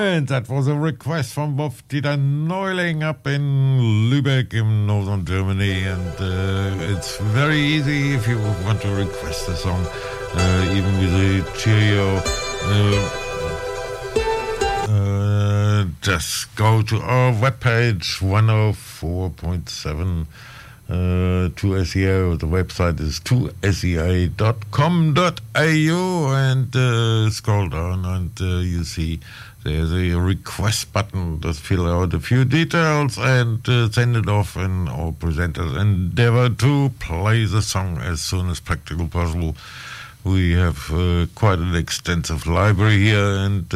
And that was a request from Wolf-Dieter Neuling up in Lübeck in northern Germany. And it's very easy if you want to request a song, even with a cheerio. Just go to our webpage, 104.7 2SEO. The website is 2SEA.com.au, and scroll down and you see there's a request button. Just fill out a few details and send it off, and our presenters endeavor to play the song as soon as practical possible. We have quite an extensive library here, and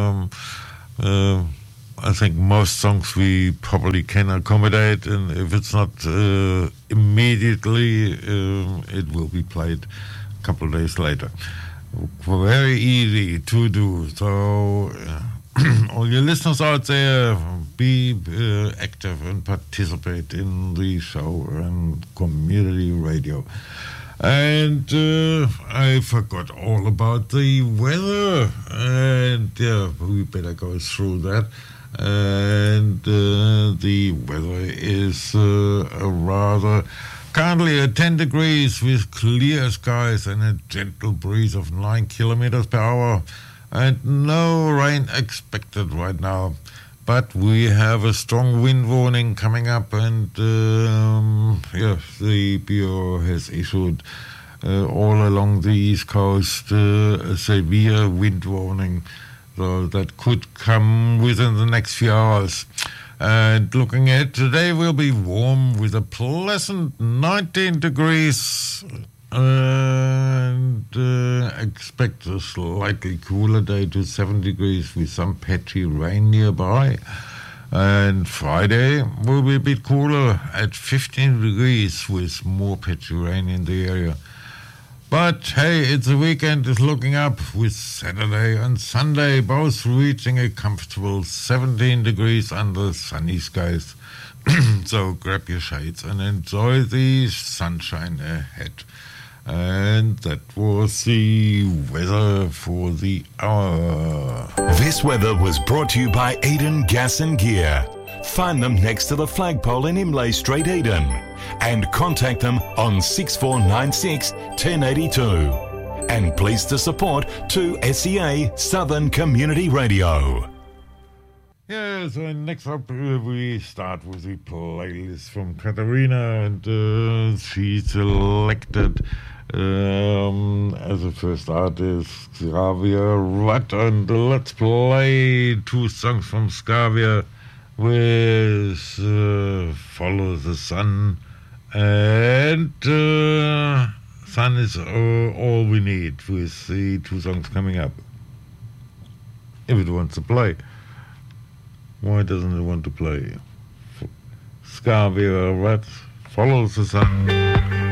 I think most songs we probably can accommodate, and if it's not immediately, it will be played a couple of days later. Very easy to do. So all your listeners out there, be active and participate in the show and community radio. And I forgot all about the weather, and we better go through that. And the weather is rather currently at 10 degrees with clear skies and a gentle breeze of 9 kilometers per hour, and no rain expected right now. But we have a strong wind warning coming up, and the Bureau has issued all along the East Coast a severe wind warning. So that could come within the next few hours. And looking at today, will be warm with a pleasant 19 degrees, and expect a slightly cooler day to 7 degrees with some patchy rain nearby. And Friday will be a bit cooler at 15 degrees with more patchy rain in the area. But hey, it's the weekend is looking up, with Saturday and Sunday both reaching a comfortable 17 degrees under sunny skies. So grab your shades and enjoy the sunshine ahead. And that was the weather for the hour. This weather was brought to you by Eden Gas and Gear. Find them next to the flagpole in Imlay Street, Eden, and contact them on 6496 1082. And pleased to support 2SEA Southern Community Radio. Yeah, so next up we start with the playlist from Katharina, and she selected as a first artist Skavia Rudd, and let's play two songs from Skavia with Follow the Sun, and Sun is all we need, with the two songs coming up. If it wants to play. Why doesn't it want to play? Skavia Rudd, Follow the Sun.